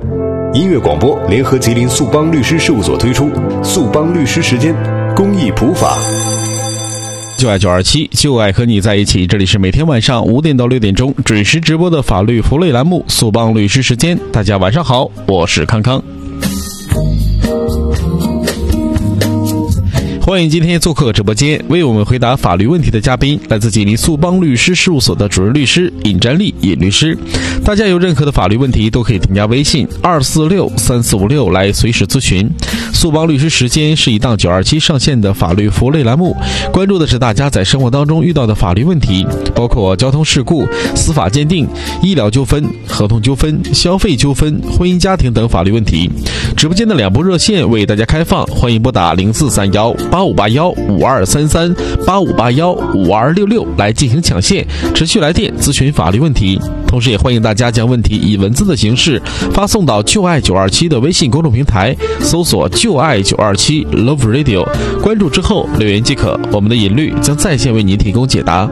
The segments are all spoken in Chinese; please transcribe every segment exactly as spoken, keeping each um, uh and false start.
音乐广播联合吉林速邦律师事务所推出速邦律师时间公益普法。 就爱九二七，就爱和你在一起。这里是每天晚上五点到六点钟准时直播的法律福利栏目速邦律师时间。大家晚上好，我是康康。欢迎今天做客直播间为我们回答法律问题的嘉宾，来自吉林速邦律师事务所的主任律师尹占利尹律师。大家有任何的法律问题都可以添加微信二四六三四五六来随时咨询。速邦律师时间是一档九二七上线的法律福利栏目，关注的是大家在生活当中遇到的法律问题，包括交通事故、司法鉴定、医疗纠纷、合同纠纷、消费纠纷、婚姻家庭等法律问题。直播间的两部热线为大家开放，欢迎拨打零四三幺八五八幺五二三三八五八幺五二六六来进行抢线，持续来电咨询法律问题。同时也欢迎大家将问题以文字的形式发送到就爱九二七的微信公众平台，搜索就爱九二七 Love Radio， 关注之后留言即可，我们的尹律将在线为您提供解答。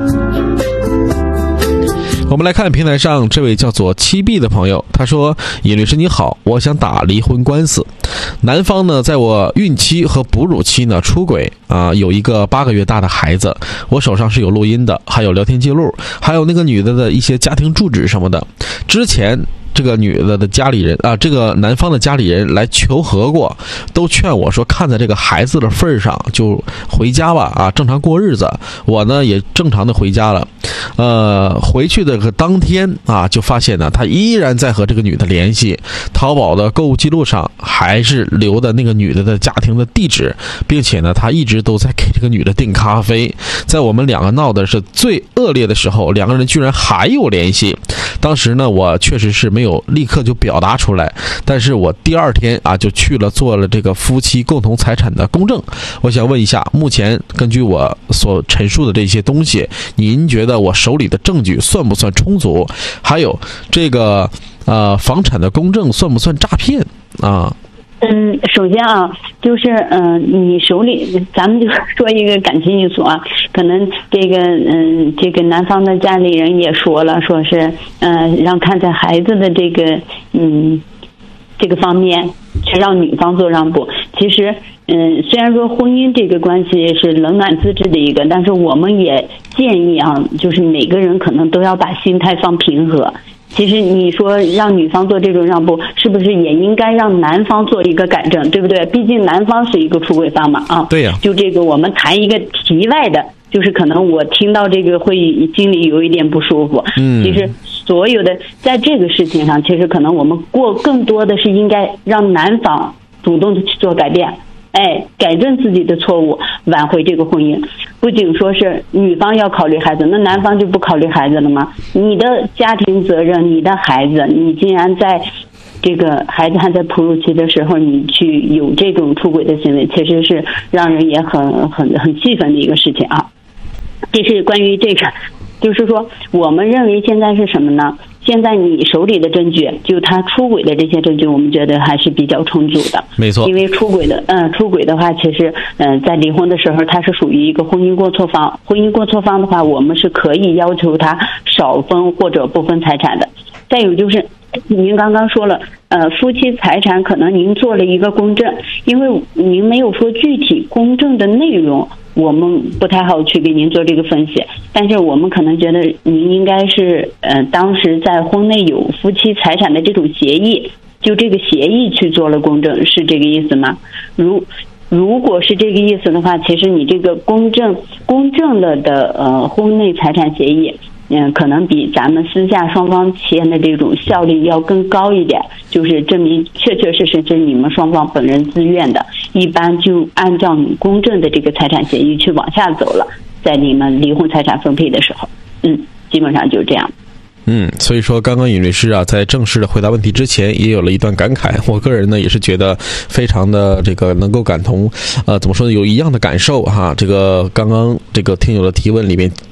我们来看平台上这位叫做七 B 的朋友，他说：尹律师你好，我想打离婚官司。男方呢在我孕期和哺乳期呢出轨啊、呃，有一个八个月大的孩子，我手上是有录音的，还有聊天记录，还有那个女的的一些家庭住址什么的。之前这个女的的家里人啊，这个男方的家里人来求和过，都劝我说看在这个孩子的份上就回家吧啊，正常过日子。我呢也正常的回家了。呃，回去的个当天啊，就发现呢，他依然在和这个女的联系，淘宝的购物记录上还是留的那个女的的家庭的地址，并且呢，他一直都在给这个女的订咖啡。在我们两个闹的是最恶劣的时候，两个人居然还有联系。当时呢，我确实是没有立刻就表达出来，但是我第二天啊就去了做了这个夫妻共同财产的公证。我想问一下，目前根据我所陈述的这些东西，您觉得我手里的证据算不算充足？还有这个呃房产的公证算不算诈骗啊？ 嗯，首先啊，就是嗯、呃，你手里，咱们就说一个感情因素啊，可能这个嗯，这个男方的家里人也说了，说是嗯、呃，让看在孩子的这个嗯这个方面，是让女方做让步。其实嗯，虽然说婚姻这个关系是冷暖自知的一个，但是我们也建议啊，就是每个人可能都要把心态放平和。其实你说让女方做这种让步，是不是也应该让男方做一个改正，对不对？毕竟男方是一个出轨方嘛，啊， 对呀、啊。 就这个，我们谈一个题外的，就是可能我听到这个会心里有一点不舒服。嗯，其实所有的在这个事情上，其实可能我们过更多的是应该让男方主动的去做改变。哎，改正自己的错误，挽回这个婚姻。不仅说是女方要考虑孩子，那男方就不考虑孩子了吗？你的家庭责任，你的孩子，你竟然在这个孩子还在哺乳期的时候，你去有这种出轨的行为，其实是让人也很很很气愤的一个事情啊。这是关于这个，就是说我们认为现在是什么呢？现在你手里的证据，就他出轨的这些证据，我们觉得还是比较充足的。 没错， 因为出轨的，嗯、呃，出轨的话，其实，嗯、呃，在离婚的时候，他是属于一个婚姻过错方。婚姻过错方的话，我们是可以要求他少分或者不分财产的。再有就是，您刚刚说了，呃，夫妻财产可能您做了一个公证，因为您没有说具体公证的内容。我们不太好去给您做这个分析，但是我们可能觉得您应该是呃当时在婚内有夫妻财产的这种协议，就这个协议去做了公证，是这个意思吗？如如果是这个意思的话，其实你这个公证公证了的呃婚内财产协议，嗯、呃，可能比咱们私下双方签的这种效率要更高一点，就是证明确确实实是你们双方本人自愿的，一般就按照你公证的这个财产协议去往下走了，在你们离婚财产分配的时候，嗯，基本上就是这样。 嗯，所以说刚刚尹律师啊，在正式的回答问题之前，也有了一段感慨。我个人呢，也是觉得非常的这个能够感同，呃，怎么说呢，有一样的感受哈。这个刚刚这个听友的提问里面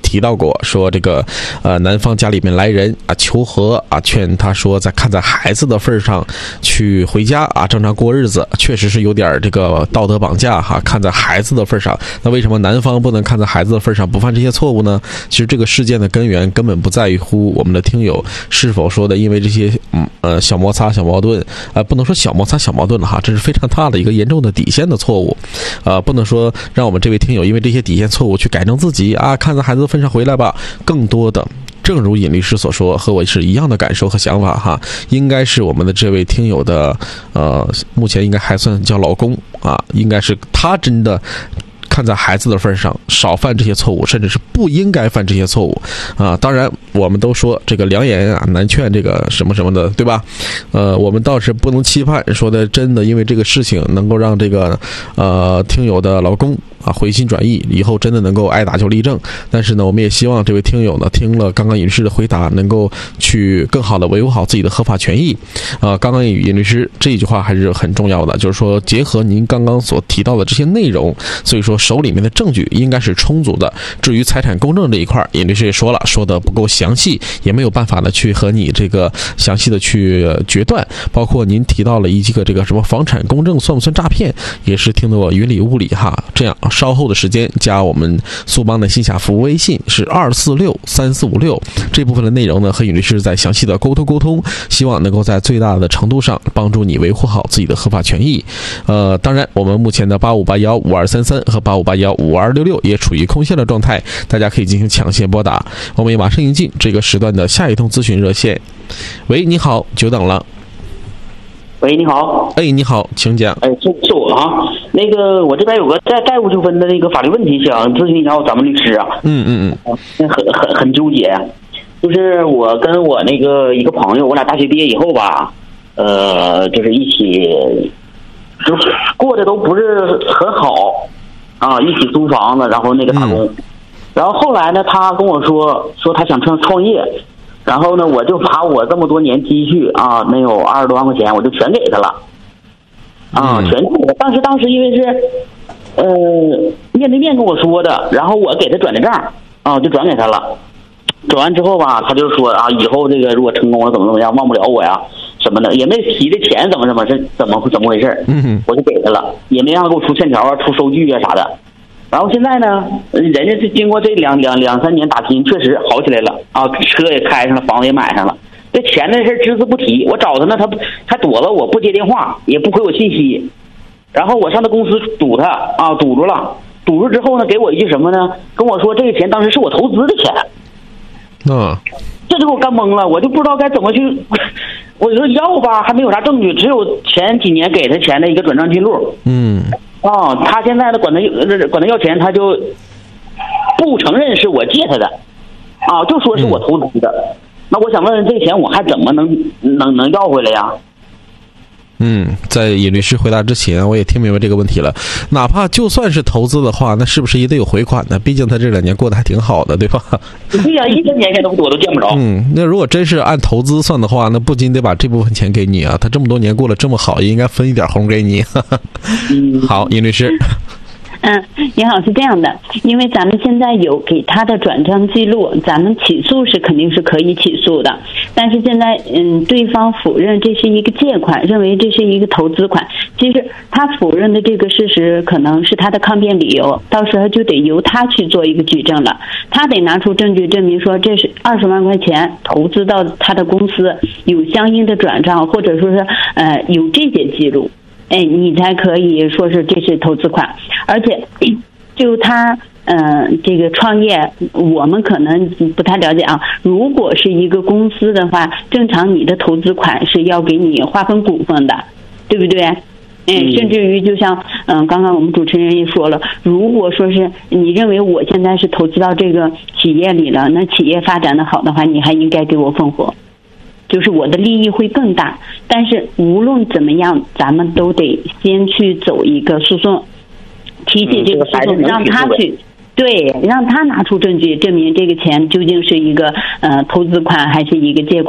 提到过，说这个呃男方家里面来人啊求和啊，劝他说在看在孩子的份上去回家啊，正常过日子，确实是有点这个道德绑架哈。看在孩子的份上，那为什么男方不能看在孩子的份上不犯这些错误呢？其实这个事件的根源根本不在乎我们的听友是否说的因为这些嗯呃小摩擦小矛盾，呃不能说小摩擦小矛盾了哈，这是非常大的一个严重的底线的错误，呃不能说让我们这位听友因为这些底线错误去改正自己啊，看在孩子的份上回来吧。更多的正如尹律师所说，和我是一样的感受和想法哈，应该是我们的这位听友的呃目前应该还算叫老公啊，应该是他真的看在孩子的份上少犯这些错误，甚至是不应该犯这些错误啊。当然我们都说这个良言啊难劝这个什么什么的，对吧？呃我们倒是不能期盼说的真的因为这个事情能够让这个呃听友的老公啊回心转意，以后真的能够挨打就立正。但是呢我们也希望这位听友呢听了刚刚尹律师的回答，能够去更好的维护好自己的合法权益啊、呃。刚刚尹律师这一句话还是很重要的，就是说结合您刚刚所提到的这些内容，所以说手里面的证据应该是充足的。至于财产公证这一块，尹律师也说了，说的不够详细，也没有办法呢去和你这个详细的去决断。包括您提到了一个这个什么房产公证算不算诈骗，也是听得我云里雾里哈。这样稍后的时间加我们苏邦的线下服务微信是二四六三四五六，这部分的内容呢和尹律师再详细的沟通沟通，希望能够在最大的程度上帮助你维护好自己的合法权益。呃，当然我们目前的八五八幺五二三三和八五八幺五二六六也处于空线的状态，大家可以进行抢先拨打。我们也马上迎进这个时段的下一通咨询热线。喂，你好，久等了。 喂，你好。 哎，你好，请讲。 哎，是是我啊。那个，我这边有个债债务纠纷的那个法律问题，想咨询一下咱们律师啊。 嗯嗯嗯。 很很很纠结，就是我跟我那个一个朋友，我俩大学毕业以后吧，呃，就是一起，就是过得都不是很好啊，一起租房子，然后那个打工，嗯、然后后来呢，他跟我说说他想创创业。然后呢，我就把我这么多年积蓄啊，能有二十多万块钱，我就全给他了，啊，全给他。当时当时因为是，呃，面对面跟我说的，然后我给他转的账，啊，就转给他了。转完之后吧，他就说啊，以后这个如果成功了怎么怎么样，忘不了我呀什么的，也没提这钱怎么怎么是怎么怎么回事，嗯，我就给他了，也没让他给我出欠条啊、出收据啊啥的。然后现在呢，人家是经过这两两两三年打拼，确实好起来了啊，车也开上了，房子也买上了。这钱的事只字不提，我找他呢，他他躲了我，不接电话，也不回我信息。然后我上他公司堵他啊，堵住了，堵住之后呢，给我一句什么呢？跟我说这个钱当时是我投资的钱。 嗯， 这就给我干懵了，我就不知道该怎么去。我说要吧，还没有啥证据，只有前几年给他钱的一个转账记录。 嗯。 哦，他现在呢管他管他要钱，他就不承认是我借他的，啊，就说是我投资的。嗯、那我想问问，这个钱我还怎么能能能要回来呀？ 嗯，在尹律师回答之前，我也听明白这个问题了。哪怕就算是投资的话，那是不是也得有回款呢？毕竟他这两年过得还挺好的，对吧？ 对呀、啊，一分钱钱都我都见不着。 嗯，那如果真是按投资算的话，那不仅得把这部分钱给你啊，他这么多年过得这么好，也应该分一点红给你。嗯、好，尹律师。 嗯，你好，是这样的，因为咱们现在有给他的转账记录，咱们起诉是肯定是可以起诉的，但是现在嗯，对方否认这是一个借款，认为这是一个投资款。其实他否认的这个事实可能是他的抗辩理由，到时候就得由他去做一个举证了，他得拿出证据证明说这是二十万块钱投资到他的公司，有相应的转账，或者说是呃有这些记录。哎，你才可以说是这是投资款。而且就他呃这个创业，我们可能不太了解啊，如果是一个公司的话，正常你的投资款是要给你划分股份的，对不对？嗯，甚至于就像嗯、呃，刚刚我们主持人也说了，如果说是你认为我现在是投资到这个企业里了，那企业发展的好的话，你还应该给我分红，就是我的利益会更大。但是无论怎么样，咱们都得先去走一个诉讼，提起这个诉讼，让他去对，让他拿出证据证明这个钱究竟是一个呃投资款还是一个借款。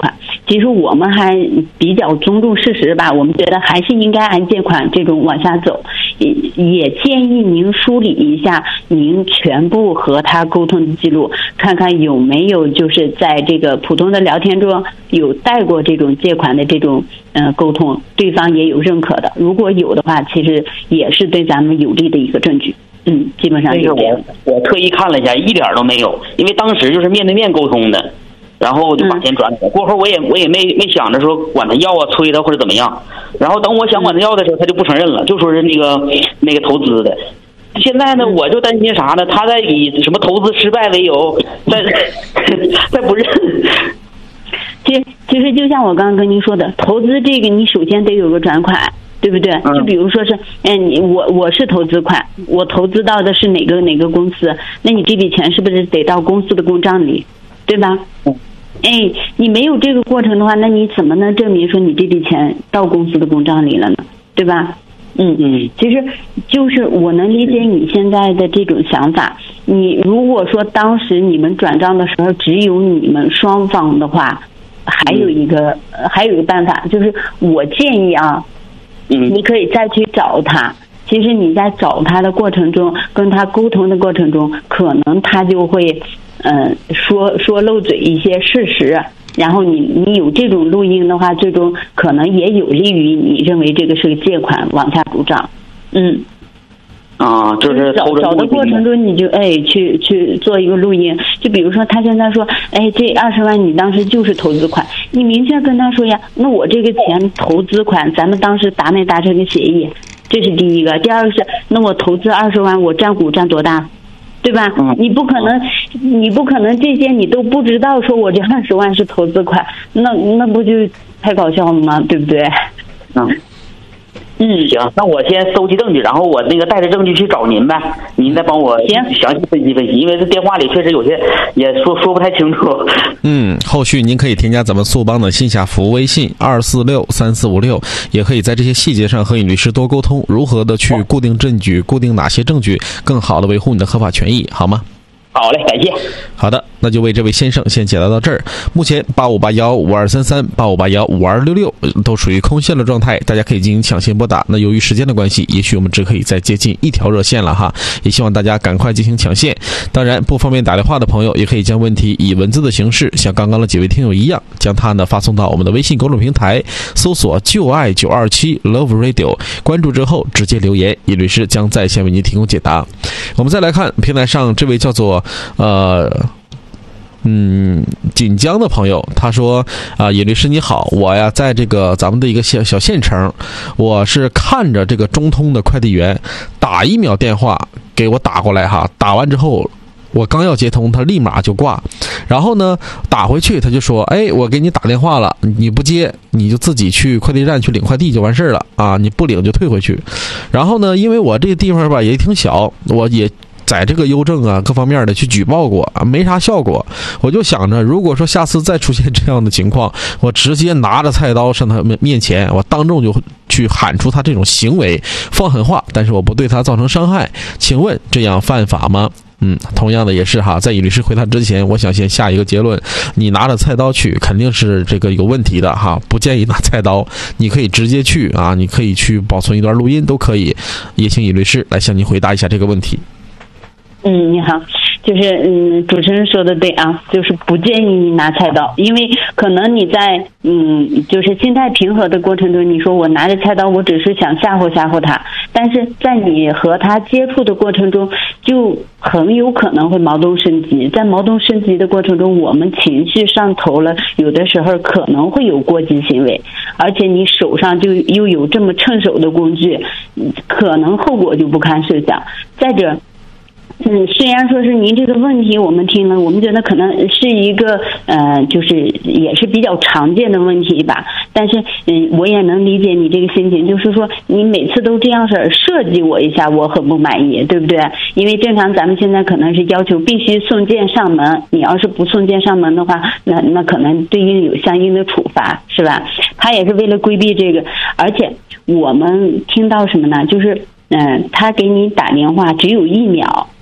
其实我们还比较尊重事实吧，我们觉得还是应该按借款这种往下走，也也建议您梳理一下您全部和他沟通的记录，看看有没有就是在这个普通的聊天中有带过这种借款的这种呃沟通，对方也有认可的，如果有的话，其实也是对咱们有利的一个证据。嗯，基本上这个我我特意看了一下，一点都没有，因为当时就是面对面沟通的。然后就把钱转给他，过后我也我也没没想着说管他要啊催他或者怎么样，然后等我想管他要的时候，他就不承认了，就说是那个那个投资的。现在呢，我就担心啥呢？他在以什么投资失败为由，在在不认。 其实其实就像我刚刚跟您说的，投资这个你首先得有个转款，对不对？就比如说是，嗯，你我我是投资款，我投资到的是哪个哪个公司，那你这笔钱是不是得到公司的公账里，对吧？哎，你没有这个过程的话，那你怎么能证明说你这笔钱到公司的公账里了呢？对吧？嗯嗯，其实就是我能理解你现在的这种想法。你如果说当时你们转账的时候只有你们双方的话，还有一个、嗯、还有一个办法，就是我建议啊，嗯，你可以再去找他。其实你在找他的过程中，跟他沟通的过程中，可能他就会。嗯，说说漏嘴一些事实，然后你你有这种录音的话，最终可能也有利于你认为这个是个借款往下主张。嗯， 啊，就是找找的过程中，你就哎去去做一个录音，就比如说他现在说，哎，这二十万你当时就是投资款，你明确跟他说呀，那我这个钱投资款，咱们当时达没达成个协议？这是第一个，第二个是，那我投资二十万，我占股占多大？对吧？你不可能，你不可能这些你都不知道，说我这二十万是投资款，那那不就太搞笑了吗？对不对？ 嗯嗯，行，那我先搜集证据，然后我那个带着证据去找您呗，您再帮我详细分析分析，因为这电话里确实有些也说说不太清楚。 嗯，后续您可以添加咱们速帮的线下服务微信二四六三四五六，也可以在这些细节上和尹律师多沟通，如何的去固定证据，固定哪些证据，更好的维护你的合法权益，好吗？ 好嘞，感谢。 好的，那就为这位先生先解答到这儿。目前八五八幺五二三三、八五八幺五二六六都属于空线的状态，大家可以进行抢先拨打。那由于时间的关系，也许我们只可以再接近一条热线了哈，也希望大家赶快进行抢线。当然，不方便打电话的朋友，也可以将问题以文字的形式，像刚刚的几位听友一样，将它呢发送到我们的微信公众平台，搜索就爱九二七 Love Radio， 关注之后直接留言，尹律师将在线为您提供解答。我们再来看平台上这位叫做呃。嗯，锦江的朋友他说啊，尹律师你好，我呀在这个咱们的一个小小县城，我是看着这个中通的快递员打一秒电话给我打过来哈，打完之后我刚要接通，他立马就挂，然后呢打回去他就说，哎，我给你打电话了，你不接你就自己去快递站去领快递就完事了啊，你不领就退回去。然后呢，因为我这个地方吧也挺小，我也在这个邮政啊各方面的去举报过啊，没啥效果。我就想着，如果说下次再出现这样的情况，我直接拿着菜刀上他面前，我当众就去喊出他这种行为，放狠话，但是我不对他造成伤害，请问这样犯法吗？嗯，同样的也是哈，在尹律师回答之前，我想先下一个结论，你拿着菜刀去肯定是这个有问题的哈，不建议拿菜刀，你可以直接去啊，你可以去保存一段录音都可以，也请尹律师来向您回答一下这个问题。 嗯，你好，就是嗯，主持人说的对啊，就是不建议你拿菜刀，因为可能你在嗯，就是心态平和的过程中，你说我拿着菜刀，我只是想吓唬吓唬他，但是在你和他接触的过程中，就很有可能会矛盾升级，在矛盾升级的过程中，我们情绪上头了，有的时候可能会有过激行为，而且你手上就又有这么趁手的工具，可能后果就不堪设想。再者，嗯，虽然说是您这个问题我们听了，我们觉得可能是一个呃，就是也是比较常见的问题吧。但是嗯，我也能理解你这个心情，就是说你每次都这样式儿设计我一下，我很不满意，对不对？因为正常咱们现在可能是要求必须送件上门，你要是不送件上门的话，那那可能对应有相应的处罚，是吧？他也是为了规避这个，而且我们听到什么呢？就是嗯、呃，他给你打电话只有一秒。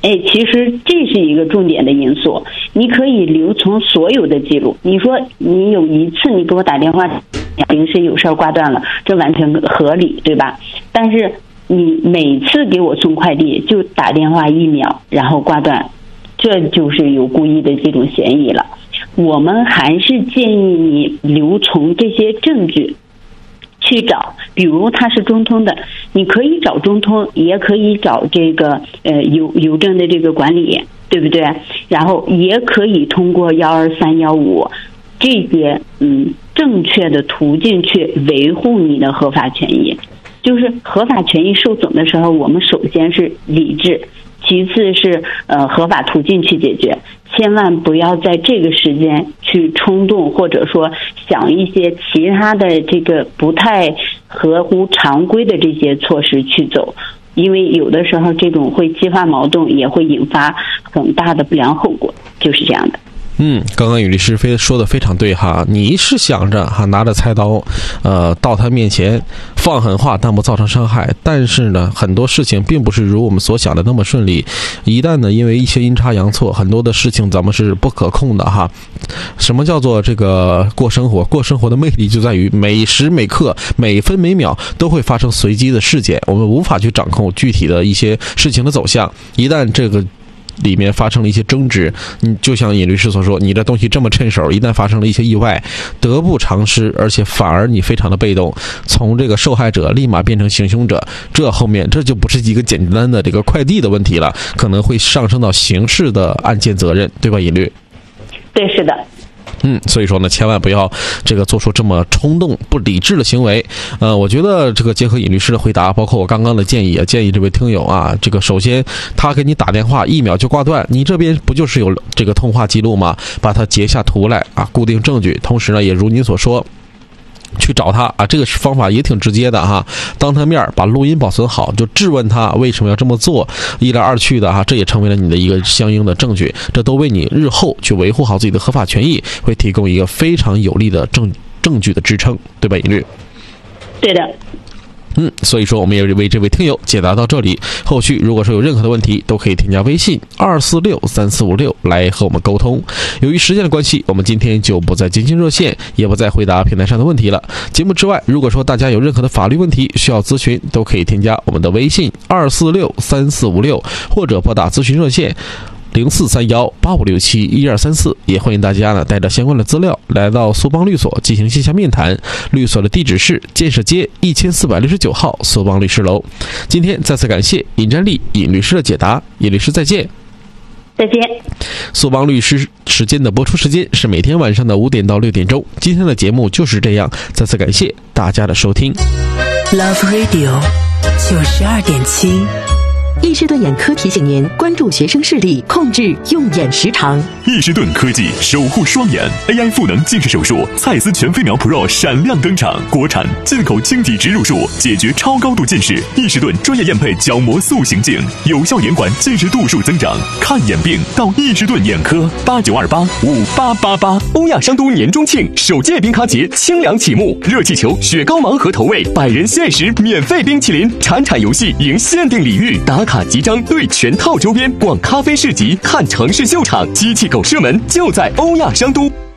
哎，其实这是一个重点的因素。你可以留存所有的记录。你说你有一次你给我打电话，临时有事儿挂断了，这完全合理，对吧？但是你每次给我送快递就打电话一秒，然后挂断，这就是有故意的这种嫌疑了。我们还是建议你留存这些证据。去找，比如它是中通的，你可以找中通，也可以找这个呃邮邮政的这个管理，对不对？然后也可以通过幺二三幺五这些嗯正确的途径去维护你的合法权益。就是合法权益受损的时候，我们首先是理智，其次是呃合法途径去解决。千万不要在这个时间去冲动，或者说想一些其他的这个不太合乎常规的这些措施去走，因为有的时候这种会激发矛盾，也会引发很大的不良后果，就是这样的。 嗯，刚刚于律师非说的非常对哈，你是想着哈拿着菜刀，呃，到他面前放狠话，但不造成伤害。但是呢，很多事情并不是如我们所想的那么顺利。一旦呢，因为一些阴差阳错，很多的事情咱们是不可控的哈。什么叫做这个过生活？过生活的魅力就在于每时每刻、每分每秒都会发生随机的事件，我们无法去掌控具体的一些事情的走向。一旦这个里面发生了一些争执，你就像尹律师所说，你的东西这么趁手，一旦发生了一些意外，得不偿失，而且反而你非常的被动，从这个受害者立马变成行凶者，这后面这就不是一个简单的这个快递的问题了，可能会上升到刑事的案件责任，对吧，尹律？ 对，是的。 嗯，所以说呢，千万不要这个做出这么冲动、不理智的行为。呃，我觉得这个结合尹律师的回答，包括我刚刚的建议，建议这位听友啊，这个首先他给你打电话一秒就挂断，你这边不就是有这个通话记录吗？把它截下图来啊，固定证据。同时呢，也如您所说，去找他啊，这个方法也挺直接的哈，当他面把录音保存好，就质问他为什么要这么做，一来二去的哈，这也成为了你的一个相应的证据，这都为你日后去维护好自己的合法权益，会提供一个非常有力的证证据的支撑，对吧，尹律？ 对的。 嗯，所以说我们也为这位听友解答到这里。后续如果说有任何的问题，都可以添加微信二四六三四五六来和我们沟通。由于时间的关系，我们今天就不再接听热线，也不再回答平台上的问题了。节目之外，如果说大家有任何的法律问题需要咨询，都可以添加我们的微信二四六三四五六，或者拨打咨询热线零四三幺八五六七一二三四，也欢迎大家呢带着相关的资料来到苏邦律所进行线下面谈。律所的地址是建设街一千四百六十九号苏邦律师楼。今天再次感谢尹占利尹律师的解答，尹律师再见。 再见。 苏邦律师时间的播出时间是每天晚上的五点到六点钟。今天的节目就是这样，再次感谢大家的收听。 Love Radio 九十二点七。易士顿眼科提醒您关注学生视力，控制用眼时长。 易士顿科技守护双眼 A I 赋能近视手术，蔡司全飞秒 Pro 闪亮登场，国产进口晶体植入术，解决超高度近视。易士顿专业验配角膜塑形镜，有效延缓近视度数增长。看眼病到易士顿眼科，八九二八五八八八。欧亚商都年中庆首届冰咖节清凉启幕，热气球、雪糕盲盒投喂，百人限时免费冰淇淋，铲铲游戏赢限定礼遇，打卡集章对全套周边，逛咖啡市集看城市秀场，机器狗射门就在欧亚商都。